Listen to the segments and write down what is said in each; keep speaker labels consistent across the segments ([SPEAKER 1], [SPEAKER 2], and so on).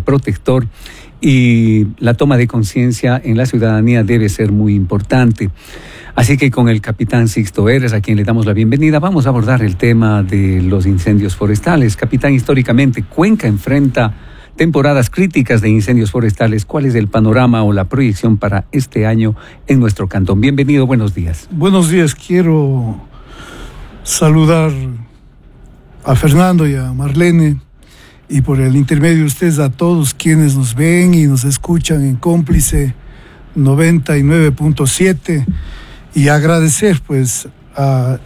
[SPEAKER 1] protector y la toma de conciencia en la ciudadanía debe ser muy importante. Así que con el capitán Sixto Eres, a quien le damos la bienvenida, vamos a abordar el tema de los incendios forestales. Capitán, históricamente, Cuenca enfrenta temporadas críticas de incendios forestales. ¿Cuál es el panorama o la proyección para este año en nuestro cantón? Bienvenido, buenos días.
[SPEAKER 2] Buenos días, quiero saludar a Fernando y a Marlene y por el intermedio de ustedes a todos quienes nos ven y nos escuchan en Cómplice 99.7 y agradecer pues a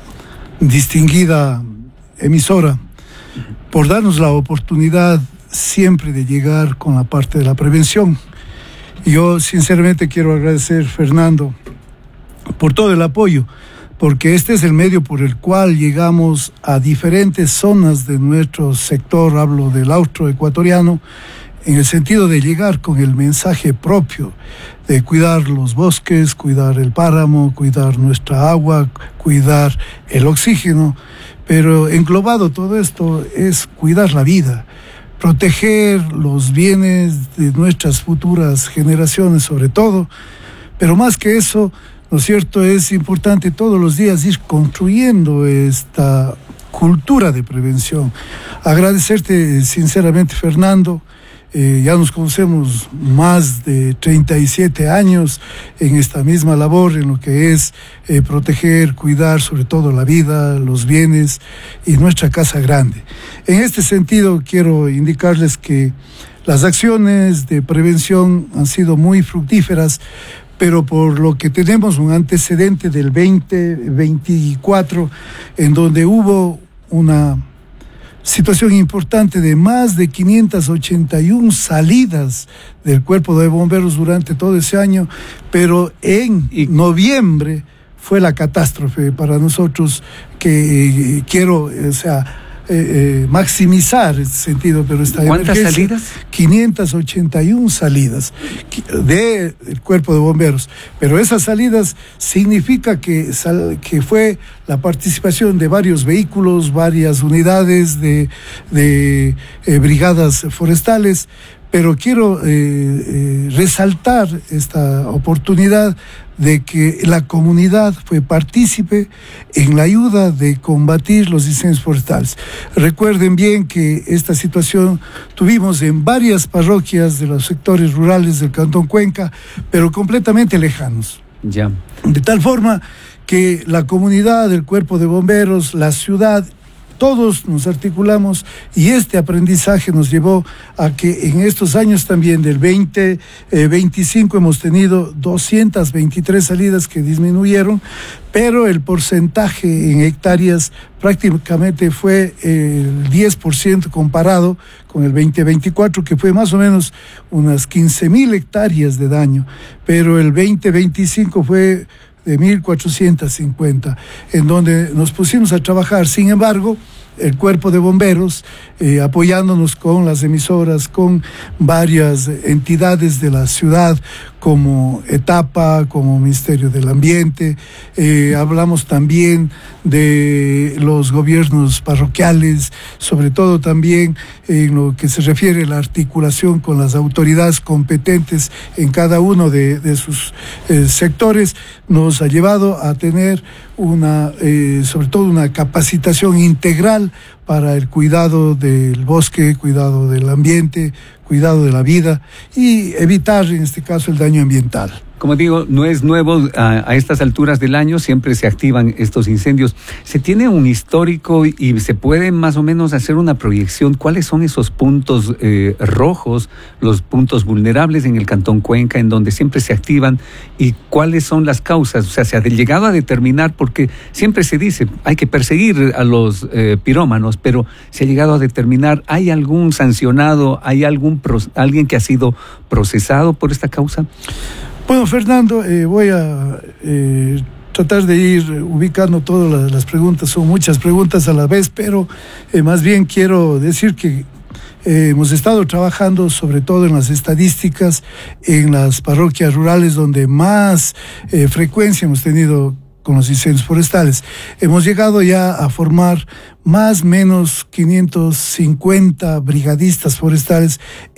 [SPEAKER 2] distinguida emisora por darnos la oportunidad siempre de llegar con la parte de la prevención. Yo sinceramente quiero agradecer, Fernando, por todo el apoyo, porque este es el medio por el cual llegamos a diferentes zonas de nuestro sector, hablo del austroecuatoriano, en el sentido de llegar con el mensaje propio de cuidar los bosques, cuidar el páramo, cuidar nuestra agua, cuidar el oxígeno, pero englobado todo esto es cuidar la vida, proteger los bienes de nuestras futuras generaciones sobre todo, pero más que eso, ¿no es cierto?, es importante todos los días ir construyendo esta cultura de prevención. Agradecerte sinceramente, Fernando. Ya nos conocemos más de 37 años en esta misma labor, en lo que es proteger, cuidar sobre todo la vida, los bienes y nuestra casa grande. En este sentido, quiero indicarles que las acciones de prevención han sido muy fructíferas, pero por lo que tenemos un antecedente del 2024, en donde hubo una situación importante de más de 581 salidas del Cuerpo de Bomberos durante todo ese año, pero en noviembre fue la catástrofe para nosotros, que quiero, maximizar ese sentido, pero esta
[SPEAKER 1] ¿cuántas salidas?
[SPEAKER 2] 581 salidas del Cuerpo de Bomberos, pero esas salidas significa que fue la participación de varios vehículos, varias unidades de brigadas forestales, pero quiero resaltar esta oportunidad de que la comunidad fue partícipe en la ayuda de combatir los incendios forestales. Recuerden bien que esta situación tuvimos en varias parroquias de los sectores rurales del Cantón Cuenca, pero completamente lejanos.
[SPEAKER 1] Ya.
[SPEAKER 2] De tal forma que la comunidad, el Cuerpo de Bomberos, la ciudad, todos nos articulamos y este aprendizaje nos llevó a que en estos años también del 2025 hemos tenido 223 salidas que disminuyeron, pero el porcentaje en hectáreas prácticamente fue el 10% comparado con el 2024, que fue más o menos unas 15,000 hectáreas de daño, pero el 2025 fue de 1,450, en donde nos pusimos a trabajar. Sin embargo, el Cuerpo de Bomberos, apoyándonos con las emisoras, con varias entidades de la ciudad, como Etapa, como Ministerio del Ambiente, hablamos también de los gobiernos parroquiales, sobre todo también en lo que se refiere a la articulación con las autoridades competentes en cada uno de sus sectores, nos ha llevado a tener sobre todo una capacitación integral para el cuidado del bosque, cuidado del ambiente, cuidado de la vida y evitar en este caso el daño ambiental.
[SPEAKER 1] Como digo, no es nuevo, a estas alturas del año siempre se activan estos incendios. ¿Se tiene un histórico y se puede más o menos hacer una proyección? ¿Cuáles son esos puntos rojos, los puntos vulnerables en el Cantón Cuenca, en donde siempre se activan? ¿Y cuáles son las causas? O sea, se ha llegado a determinar, porque siempre se dice, hay que perseguir a los pirómanos, pero se ha llegado a determinar, ¿hay algún sancionado, hay alguien que ha sido procesado por esta causa?
[SPEAKER 2] Bueno, Fernando, voy a tratar de ir ubicando todas las preguntas. Son muchas preguntas a la vez, pero más bien quiero decir que hemos estado trabajando sobre todo en las estadísticas, en las parroquias rurales donde más frecuencia hemos tenido con los incendios forestales. Hemos llegado ya a formar más o menos 550 brigadistas forestales